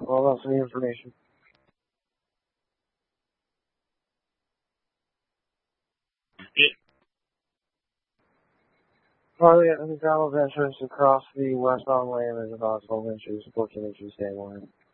Well, that's the information. Well, yeah, the travel distance across the westbound lane is about 12 inches, 14 inches statewide.